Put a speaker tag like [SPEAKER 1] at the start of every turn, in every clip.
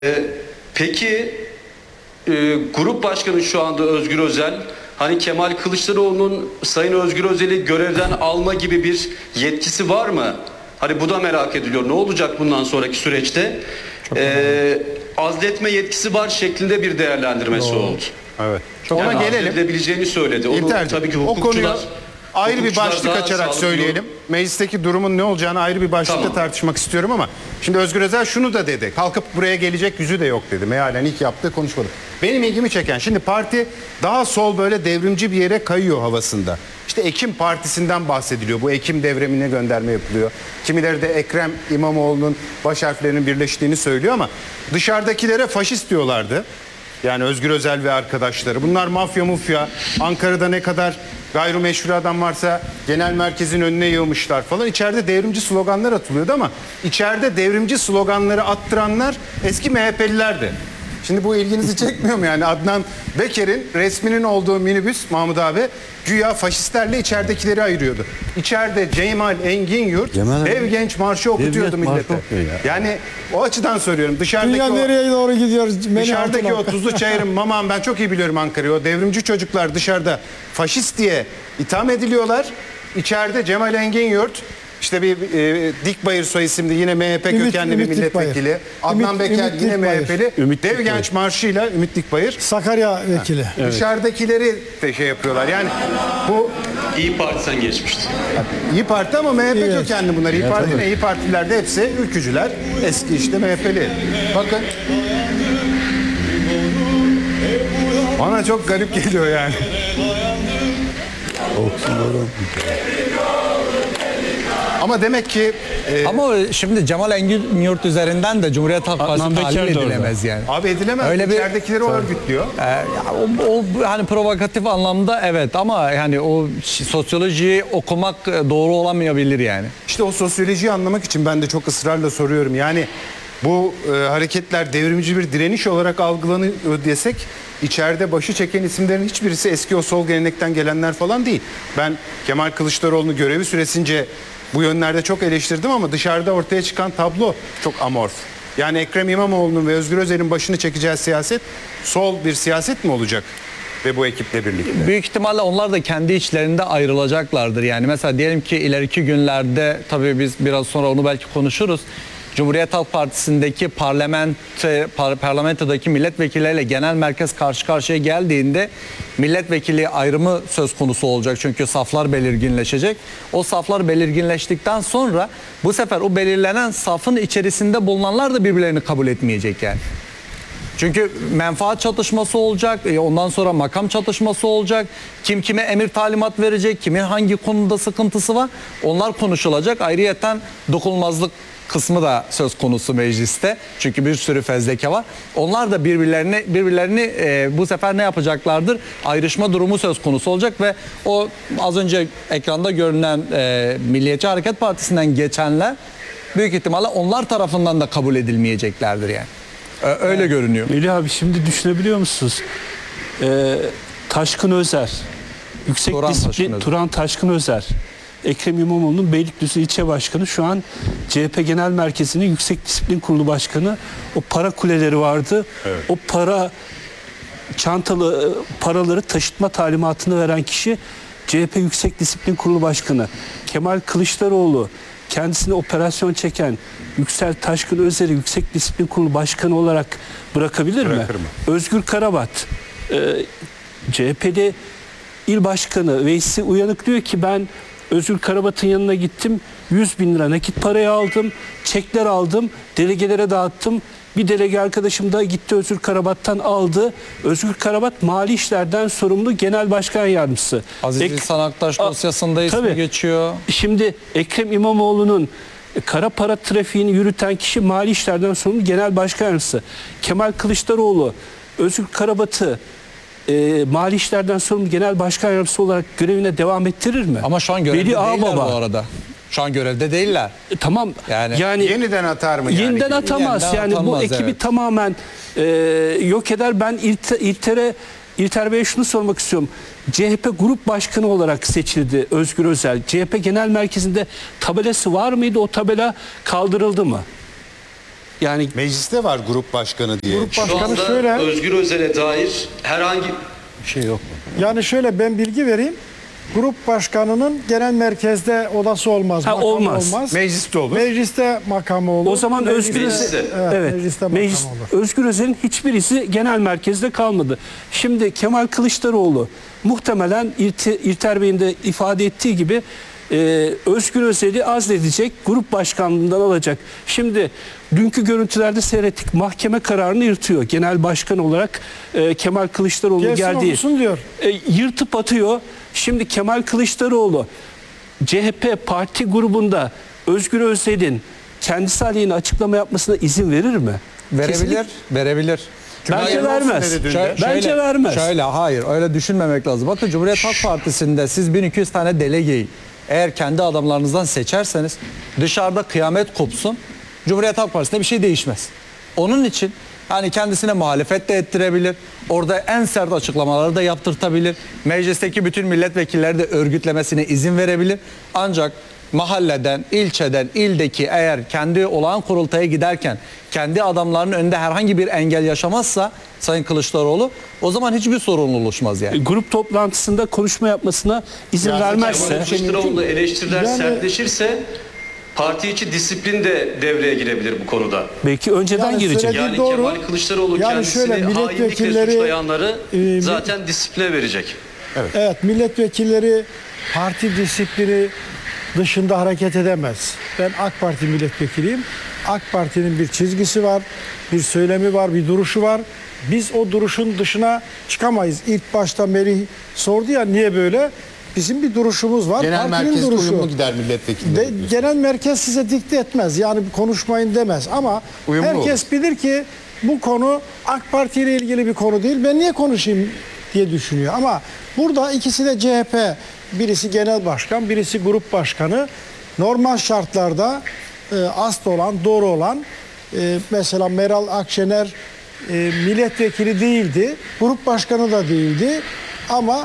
[SPEAKER 1] Peki grup başkanı şu anda Özgür Özel, hani Kemal Kılıçdaroğlu'nun Sayın Özgür Özel'i görevden alma gibi bir yetkisi var mı? Hani bu da merak ediliyor. Ne olacak bundan sonraki süreçte? Azletme yetkisi var şeklinde bir değerlendirmesi oldu.
[SPEAKER 2] Evet.
[SPEAKER 1] Yani
[SPEAKER 2] Ona gelelim.
[SPEAKER 1] azledilebileceğini söyledi. Onu tabii ki
[SPEAKER 2] O konuyu ayrı bir başlık
[SPEAKER 1] daha
[SPEAKER 2] açarak
[SPEAKER 1] sağlıklı
[SPEAKER 2] söyleyelim. Meclisteki durumun ne olacağını ayrı bir başlıkta
[SPEAKER 1] Tamam.
[SPEAKER 2] tartışmak istiyorum ama şimdi Özgür Özel şunu da dedi. Kalkıp buraya gelecek yüzü de yok dedi. Mealen ilk yaptığı konuşmada. Benim ilgimi çeken, şimdi parti daha sol, böyle devrimci bir yere kayıyor havasında. İşte Ekim Partisi'nden bahsediliyor. Bu Ekim devrimine gönderme yapılıyor. Kimileri de Ekrem İmamoğlu'nun baş harflerinin birleştiğini söylüyor ama dışarıdakilere faşist diyorlardı. Yani Özgür Özel ve arkadaşları. Bunlar mafya. Ankara'da ne kadar gayrimeşru adam varsa genel merkezin önüne yığmışlar falan. İçeride devrimci sloganlar atılıyordu ama içeride devrimci sloganları attıranlar eski MHP'lilerdi. Şimdi bu ilginizi çekmiyor mu yani? Adnan Beker'in resminin olduğu minibüs, Mahmut abi, güya faşistlerle içeridekileri ayırıyordu. İçeride Cemal Engin Yurt Ev Genç Marşı okutuyordu millete. Yani o açıdan söylüyorum.
[SPEAKER 3] Dünya nereye doğru gidiyor?
[SPEAKER 2] Dışarıdaki o Tuzlu Çayır'ın Maman, ben çok iyi biliyorum Ankara'yı. O devrimci çocuklar dışarıda faşist diye itham ediliyorlar. İçeride Cemal Engin Yurt, işte bir Dikbayır soy isimli yine MHP kökenli bir milletvekili. Adnan Beker yine MHP'li. Dev Genç Marşı'yla Ümit Dikbayır.
[SPEAKER 3] Sakarya vekili.
[SPEAKER 2] Evet. Dışarıdakileri de şey yapıyorlar. Yani bu
[SPEAKER 1] İyi Parti'den geçmişti.
[SPEAKER 2] İyi Parti ama MHP kökenli bunlar. İyi Parti ne? İyi Partiler de hepsi ülkücüler. Eski işte MHP'li. Bakın. Bana çok garip geliyor yani. Ama demek ki
[SPEAKER 4] ama şimdi Cemal Engin Yurt üzerinden de Cumhuriyet Halk Partisi tahlil edilemez yani.
[SPEAKER 2] Abi edilemez.
[SPEAKER 4] Öyle bir
[SPEAKER 2] içeridekileri o örgütlüyor.
[SPEAKER 4] O hani provokatif anlamda evet, ama yani o sosyolojiyi okumak doğru olamayabilir yani.
[SPEAKER 2] İşte o sosyolojiyi anlamak için ben de çok ısrarla soruyorum. Yani bu hareketler devrimci bir direniş olarak algılanıyor desek, içeride başı çeken isimlerin hiçbirisi eski o sol gelenekten gelenler falan değil. Ben Kemal Kılıçdaroğlu'nu görevi süresince bu yönlerde çok eleştirdim ama dışarıda ortaya çıkan tablo çok amorf. Yani Ekrem İmamoğlu'nun ve Özgür Özel'in başını çekeceği siyaset sol bir siyaset mi olacak? Ve bu ekiple birlikte.
[SPEAKER 4] Büyük ihtimalle onlar da kendi içlerinde ayrılacaklardır. Yani mesela diyelim ki ileriki günlerde, tabii biz biraz sonra onu belki konuşuruz, Cumhuriyet Halk Partisi'ndeki parlamentodaki milletvekilleriyle genel merkez karşı karşıya geldiğinde milletvekili ayrımı söz konusu olacak. Çünkü saflar belirginleşecek. O saflar belirginleştikten sonra bu sefer o belirlenen safın içerisinde bulunanlar da birbirlerini kabul etmeyecek yani. Çünkü menfaat çatışması olacak, ondan sonra makam çatışması olacak. Kim kime emir talimat verecek, kimin hangi konuda sıkıntısı var, onlar konuşulacak. Ayrıyeten dokunulmazlık kısmı da söz konusu mecliste. Çünkü bir sürü fezleke var. Onlar da birbirlerini bu sefer ne yapacaklardır? Ayrışma durumu söz konusu olacak ve o az önce ekranda görünen Milliyetçi Hareket Partisi'nden geçenler büyük ihtimalle onlar tarafından da kabul edilmeyeceklerdir yani. Öyle görünüyor.
[SPEAKER 5] Melih abi, şimdi düşünebiliyor musunuz? Taşkın Özer, Yüksek Disiplin, Turan Taşkın Özer, Ekrem İmamoğlu'nun Beylikdüzü ilçe başkanı, şu an CHP Genel Merkezi'nin Yüksek Disiplin Kurulu Başkanı. O para kuleleri vardı. Evet. O çantalı paraları taşıtma talimatını veren kişi CHP Yüksek Disiplin Kurulu Başkanı. Kemal Kılıçdaroğlu kendisine operasyon çeken Yüksel Taşkın Özer'i Yüksek Disiplin Kurulu Başkanı olarak bırakabilir mi? Özgür Karabat, CHP'de il başkanı Veysi Uyanık diyor ki ben Özgür Karabat'ın yanına gittim, 100.000 lira nakit parayı aldım, çekler aldım, delegelere dağıttım. Bir delege arkadaşım da gitti Özgür Karabat'tan aldı. Özgür Karabat Mali İşler'den sorumlu Genel Başkan Yardımcısı.
[SPEAKER 4] Aziz İhsan Aktaş dosyasında ismi geçiyor.
[SPEAKER 5] Şimdi Ekrem İmamoğlu'nun kara para trafiğini yürüten kişi Mali İşler'den sorumlu Genel Başkan Yardımcısı. Kemal Kılıçdaroğlu Özgür Karabat'ı Mali İşler'den sorumlu Genel Başkan Yardımcısı olarak görevine devam ettirir mi?
[SPEAKER 4] Ama şu an görevde değiller bu arada. Şu an görevde değiller.
[SPEAKER 5] Tamam. Yani
[SPEAKER 2] yeniden atar mı yani?
[SPEAKER 5] Yeniden atamaz. Yani atamaz, bu ekibi tamamen yok eder. Ben İlter Bey'e şunu sormak istiyorum. CHP Grup Başkanı olarak seçildi Özgür Özel. CHP Genel Merkezi'nde tabelası var mıydı? O tabela kaldırıldı mı? Yani
[SPEAKER 2] Mecliste var grup başkanı diye.
[SPEAKER 3] Grup
[SPEAKER 1] Şu
[SPEAKER 3] başkanı
[SPEAKER 1] anda
[SPEAKER 3] şöyle,
[SPEAKER 1] Özgür Özel'e dair herhangi
[SPEAKER 5] şey yok.
[SPEAKER 3] yani şöyle ben bilgi vereyim. Grup başkanının genel merkezde odası olmaz,
[SPEAKER 5] Ha,
[SPEAKER 3] makamı
[SPEAKER 5] olmaz.
[SPEAKER 3] olmaz.
[SPEAKER 2] Mecliste olur.
[SPEAKER 3] Mecliste makamı olur.
[SPEAKER 5] O zaman Özgür
[SPEAKER 1] Mecliste.
[SPEAKER 5] Özel,
[SPEAKER 3] Evet, mecliste makamı olur.
[SPEAKER 5] Özgür Özel'in hiçbirisi genel merkezde kalmadı. Şimdi Kemal Kılıçdaroğlu muhtemelen İlter Bey'in de ifade ettiği gibi Özgür Özel'i azledecek, grup başkanlığından alacak. Şimdi dünkü görüntülerde seyrettik. Mahkeme kararını yırtıyor. Genel başkan olarak Kemal Kılıçdaroğlu
[SPEAKER 3] Gelsin
[SPEAKER 5] geldiği.
[SPEAKER 3] okusun diyor.
[SPEAKER 5] Yırtıp atıyor. Şimdi Kemal Kılıçdaroğlu CHP parti grubunda Özgür Özel'in kendisi aleyhine açıklama yapmasına izin verir mi?
[SPEAKER 4] Verebilir,
[SPEAKER 5] Kesinlikle.
[SPEAKER 4] verebilir.
[SPEAKER 5] Bence
[SPEAKER 2] Hayırlı olsun
[SPEAKER 5] vermez.
[SPEAKER 2] dedi dün de.
[SPEAKER 5] Bence vermez.
[SPEAKER 4] Şöyle hayır öyle düşünmemek lazım. Bakın Cumhuriyet Halk Partisi'nde siz 1200 tane delegeyi eğer kendi adamlarınızdan seçerseniz dışarıda kıyamet kopsun. Cumhuriyet Halk Partisi'nde bir şey değişmez. Onun için hani kendisine muhalefet de ettirebilir. Orada en sert açıklamaları da yaptırtabilir. Meclisteki bütün milletvekilleri de örgütlemesine izin verebilir. Ancak mahalleden, ilçeden, ildeki eğer kendi olağan kurultaya giderken kendi adamlarının önünde herhangi bir engel yaşamazsa Sayın Kılıçdaroğlu o zaman hiçbir sorun oluşmaz yani.
[SPEAKER 5] Grup toplantısında konuşma yapmasına izin
[SPEAKER 2] Yani
[SPEAKER 5] vermezse
[SPEAKER 1] Kemal Kılıçdaroğlu'nda eleştiriler
[SPEAKER 3] Yani-
[SPEAKER 1] sertleşirse parti içi disiplin de devreye girebilir bu konuda.
[SPEAKER 5] belki önceden
[SPEAKER 3] Yani
[SPEAKER 5] girecek.
[SPEAKER 3] söylediği
[SPEAKER 1] Yani
[SPEAKER 3] doğru.
[SPEAKER 1] Kemal Kılıçdaroğlu
[SPEAKER 3] Yani
[SPEAKER 1] kendisini
[SPEAKER 3] şöyle,
[SPEAKER 1] hainlikle
[SPEAKER 3] milletvekilleri,
[SPEAKER 1] suçlayanları
[SPEAKER 3] e,
[SPEAKER 1] zaten disipline verecek.
[SPEAKER 3] Evet, milletvekilleri parti disiplini dışında hareket edemez. Ben AK Parti milletvekiliyim. AK Parti'nin bir çizgisi var, bir söylemi var, bir duruşu var. Biz o duruşun dışına çıkamayız. İlk başta Melih sordu ya niye böyle? Bizim bir duruşumuz var.
[SPEAKER 2] Genel
[SPEAKER 3] Partinin
[SPEAKER 2] merkezde
[SPEAKER 3] duruşu.
[SPEAKER 2] uyumlu gider milletvekilleri.
[SPEAKER 3] Genel merkez size dikte etmez. Yani konuşmayın demez. Ama
[SPEAKER 2] Uyumlu
[SPEAKER 3] herkes bilir ki bu konu AK Parti ile ilgili bir konu değil. Ben niye konuşayım diye düşünüyor. Ama burada ikisi de CHP. Birisi genel başkan, birisi grup başkanı. Normal şartlarda asıl olan, doğru olan mesela Meral Akşener milletvekili değildi. Grup başkanı da değildi. Ama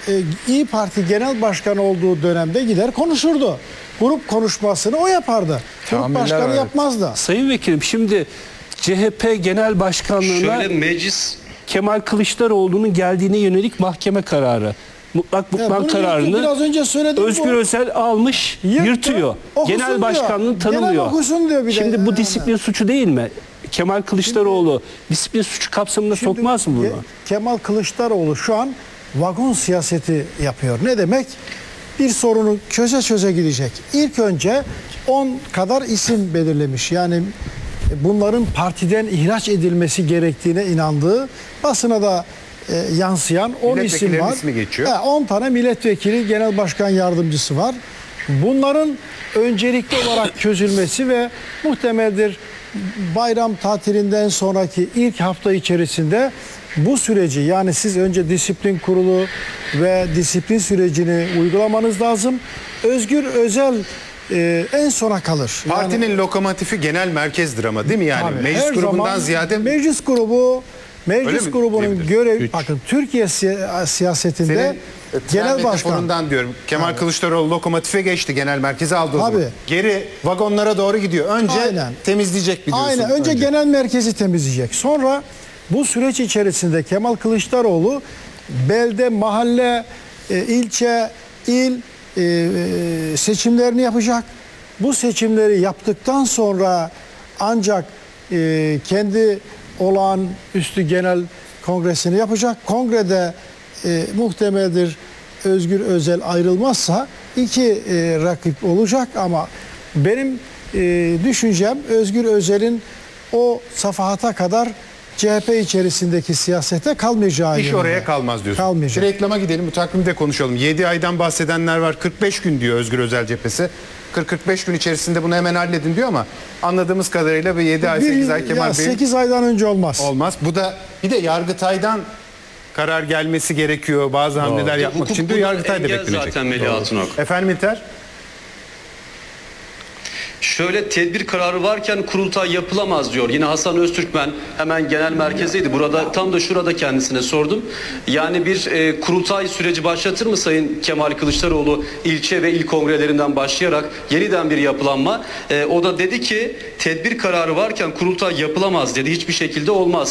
[SPEAKER 3] İyi Parti genel başkanı olduğu dönemde gider konuşurdu. Grup konuşmasını o yapardı. Grup
[SPEAKER 4] Tahminler
[SPEAKER 3] başkanı
[SPEAKER 4] evet.
[SPEAKER 3] yapmazdı.
[SPEAKER 5] Sayın Vekilim şimdi CHP Genel Başkanlığı'na
[SPEAKER 1] Şöyle meclis
[SPEAKER 5] Kemal Kılıçdaroğlu'nun geldiğine yönelik mahkeme kararı. Mutlak
[SPEAKER 3] bunu
[SPEAKER 5] butlan kararını
[SPEAKER 3] biraz önce söyledim.
[SPEAKER 5] Özgür
[SPEAKER 3] bu.
[SPEAKER 5] Özel almış,
[SPEAKER 3] Yırttı,
[SPEAKER 5] yırtıyor.
[SPEAKER 3] okusun
[SPEAKER 5] Genel
[SPEAKER 3] diyor.
[SPEAKER 5] başkanlığını tanımıyor.
[SPEAKER 3] Genel okusun diyor bir de.
[SPEAKER 5] Şimdi bu disiplin suçu değil mi? Kemal Kılıçdaroğlu disiplin suçu kapsamına
[SPEAKER 3] Şimdi
[SPEAKER 5] sokmaz mı bunu?
[SPEAKER 3] Kemal Kılıçdaroğlu şu an vagon siyaseti yapıyor. Ne demek? Bir sorunu çöze çöze gidecek. İlk önce 10 kadar isim belirlemiş. Yani bunların partiden ihraç edilmesi gerektiğine inandığı, basına da yansıyan 10 isim
[SPEAKER 2] Milletvekillerinin
[SPEAKER 3] var.
[SPEAKER 2] ismi geçiyor.
[SPEAKER 3] 10 tane milletvekili, genel başkan yardımcısı var. Bunların öncelikli olarak çözülmesi ve muhtemeldir bayram tatilinden sonraki ilk hafta içerisinde bu süreci, yani siz önce disiplin kurulu ve disiplin sürecini uygulamanız lazım. Özgür Özel en sona kalır.
[SPEAKER 2] Partinin lokomotifi genel merkezdir ama değil mi yani?
[SPEAKER 3] Tabii,
[SPEAKER 2] Meclis
[SPEAKER 3] her
[SPEAKER 2] grubundan
[SPEAKER 3] zaman
[SPEAKER 2] ziyade
[SPEAKER 3] meclis
[SPEAKER 2] Öyle
[SPEAKER 3] meclis
[SPEAKER 2] mi
[SPEAKER 3] grubunun
[SPEAKER 2] diyebiliriz?
[SPEAKER 3] görevi, bakın Türkiye siyasetinde genel başkan.
[SPEAKER 2] metaforundan diyorum. Kemal Kılıçdaroğlu lokomotife geçti, genel merkeze aldı o zaman.
[SPEAKER 3] Tabii.
[SPEAKER 2] Geri vagonlara doğru gidiyor. Önce
[SPEAKER 3] Aynen.
[SPEAKER 2] temizleyecek biliyorsun.
[SPEAKER 3] Aynen. Önce genel merkezi temizleyecek. Sonra bu süreç içerisinde Kemal Kılıçdaroğlu belde, mahalle, ilçe, il seçimlerini yapacak. Bu seçimleri yaptıktan sonra ancak kendi olağanüstü genel kongresini yapacak. Kongrede muhtemeldir Özgür Özel ayrılmazsa iki rakip olacak ama benim düşüncem Özgür Özel'in o safhata kadar CHP içerisindeki siyasete kalmayacağı
[SPEAKER 2] İş
[SPEAKER 3] yönünde.
[SPEAKER 2] oraya kalmaz diyorsun.
[SPEAKER 3] Kalmayacak.
[SPEAKER 2] Bir reklama gidelim, bu takvimde konuşalım. 7 aydan bahsedenler var. 45 gün diyor Özgür Özel cephesi. 40-45 gün içerisinde bunu hemen halledin diyor ama anladığımız kadarıyla bir 7 ay 8 ay Kemal Bey'in
[SPEAKER 3] 8 aydan önce olmaz.
[SPEAKER 2] olmaz. Bu da bir de Yargıtay'dan karar gelmesi gerekiyor bazı hamleler yapmak
[SPEAKER 1] Hukuk
[SPEAKER 2] için diyor.
[SPEAKER 1] bundan
[SPEAKER 2] Yargıtay da
[SPEAKER 1] engel
[SPEAKER 2] beklenecek.
[SPEAKER 1] zaten Melih Altınok.
[SPEAKER 2] Efendim İlter?
[SPEAKER 1] Şöyle tedbir kararı varken kurultay yapılamaz diyor. Yine Hasan Öztürkmen hemen genel merkezdeydi. Burada tam da şurada kendisine sordum. Yani bir kurultay süreci başlatır mı Sayın Kemal Kılıçdaroğlu ilçe ve il kongrelerinden başlayarak yeniden bir yapılanma? O da dedi ki tedbir kararı varken kurultay yapılamaz dedi. Hiçbir şekilde olmaz.